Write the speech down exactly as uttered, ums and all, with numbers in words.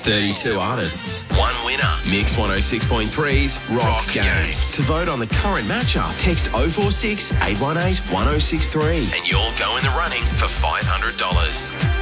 thirty-two artists. One winner. Mix one oh six point three's Rock, Rock Games. Games. To vote on the current matchup, text oh four six, eight one eight, one oh six three and you'll go in the running for five hundred dollars.